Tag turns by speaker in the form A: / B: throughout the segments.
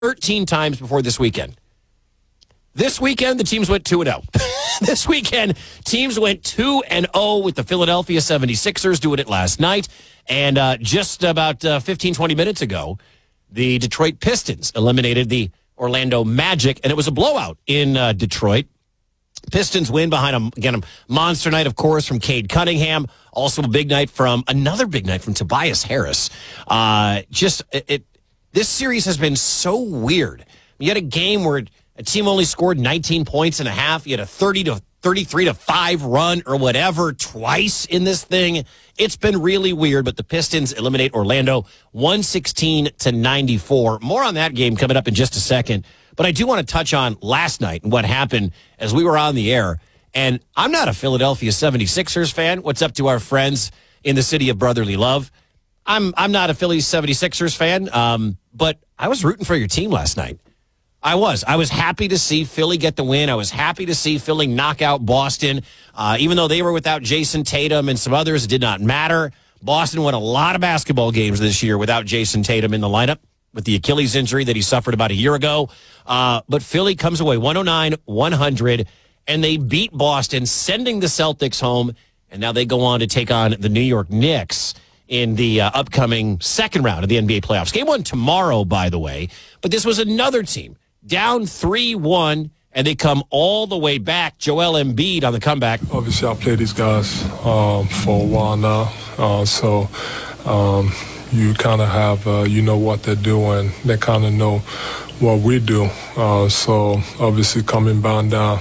A: 13 times before this weekend. This weekend, the teams went 2-0. This weekend, teams went 2-0 with the Philadelphia 76ers doing it last night. And just about 15, 20 minutes ago, the Detroit Pistons eliminated the Orlando Magic, and it was a blowout in Detroit. Pistons win behind, a monster night, of course, from Cade Cunningham. Also another big night from Tobias Harris. This series has been so weird. You had a game where a team only scored 19 points and a half. You had a 33-5 run or whatever twice in this thing. It's been really weird, but the Pistons eliminate Orlando 116-94. More on that game coming up in just a second. But I do want to touch on last night and what happened as we were on the air. And I'm not a Philadelphia 76ers fan. What's up to our friends in the city of brotherly love? I'm not a Philly 76ers fan, but I was rooting for your team last night. I was happy to see Philly get the win. I was happy to see Philly knock out Boston. Even though they were without Jason Tatum and some others, it did not matter. Boston won a lot of basketball games this year without Jason Tatum in the lineup with the Achilles injury that he suffered about a year ago. But Philly comes away 109-100, and they beat Boston, sending the Celtics home. And now they go on to take on the New York Knicks in the upcoming second round of the NBA playoffs. Game 1 tomorrow, by the way. But this was another team down 3-1, and they come all the way back. Joel Embiid on the comeback.
B: Obviously, I played these guys for a while now, so you kind of have, you know what they're doing. They kind of know what we do. So obviously coming back down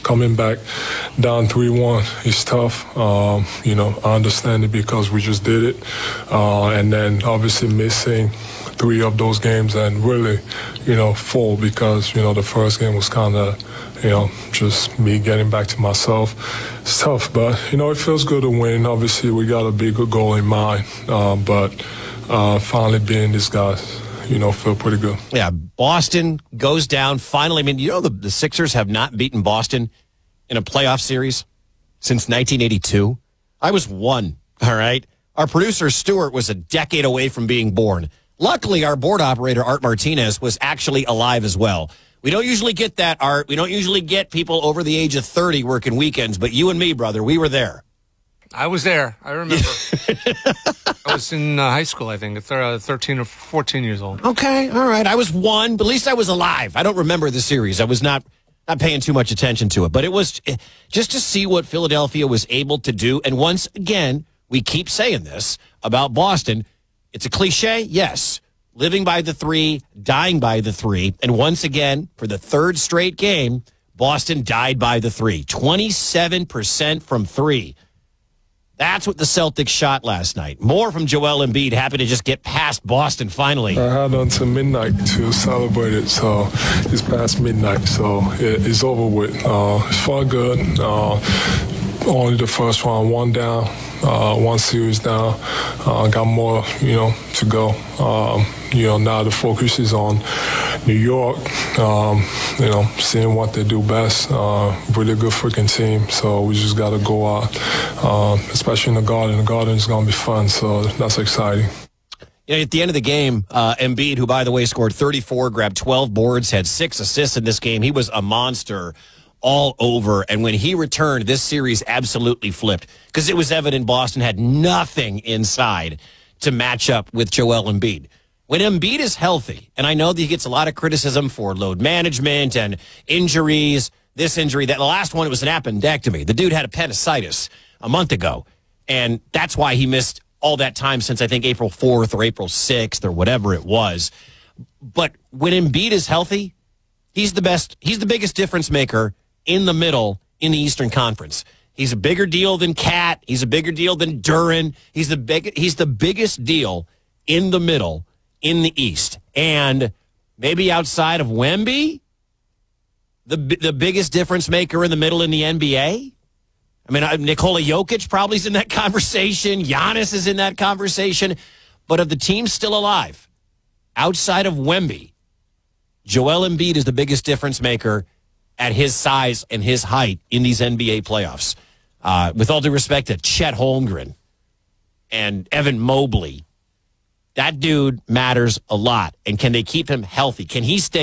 B: 3-1 is tough. I understand it because we just did it. And then obviously missing 3 of those games and really, 4 because, the first game was kind of, just me getting back to myself. It's tough, but, it feels good to win. Obviously, we got a bigger goal in mind, but finally being these guys, feel pretty good.
A: Yeah, Boston goes down finally. I mean, the Sixers have not beaten Boston in a playoff series since 1982. I was 1, all right? Our producer, Stuart, was a decade away from being born. Luckily, our board operator, Art Martinez, was actually alive as well. We don't usually get that, Art. We don't usually get people over the age of 30 working weekends, but you and me, brother, we were there.
C: I was there. I remember. I was in high school, I think, 13 or 14 years old.
A: Okay, all right. I was 1, but at least I was alive. I don't remember the series. I was not paying too much attention to it. But it was just to see what Philadelphia was able to do. And once again, we keep saying this about Boston. It's a cliche, yes. Living by the 3, dying by the 3. And once again, for the 3rd straight game, Boston died by the 3. 27% from 3. That's what the Celtics shot last night. More from Joel Embiid, happy to just get past Boston finally.
B: I had until midnight to celebrate it, so it's past midnight, so it's over with. It's felt good. Only the first round, 1 down, 1 series down. Got more, to go. Now the focus is on New York, seeing what they do best. Really good freaking team, so we just got to go out, especially in the Garden. The Garden is going to be fun, so that's exciting.
A: At the end of the game, Embiid, who, by the way, scored 34, grabbed 12 boards, had 6 assists in this game. He was a monster all over. And when he returned, this series absolutely flipped because it was evident Boston had nothing inside to match up with Joel Embiid. When Embiid is healthy, and I know that he gets a lot of criticism for load management and injuries, this injury, that the last one, it was an appendectomy. The dude had appendicitis a month ago, and that's why he missed all that time since, I think, April 4th or April 6th or whatever it was. But when Embiid is healthy, he's the best. He's the biggest difference maker in the middle in the Eastern Conference. He's a bigger deal than Cat. He's a bigger deal than Duren. He's the biggest deal in the middle in the East. And maybe outside of Wemby, the biggest difference maker in the middle in the NBA. I mean, Nikola Jokic probably is in that conversation. Giannis is in that conversation. But of the teams still alive, outside of Wemby, Joel Embiid is the biggest difference maker at his size and his height in these NBA playoffs. With all due respect to Chet Holmgren and Evan Mobley That dude matters a lot. And can they keep him healthy? Can he stay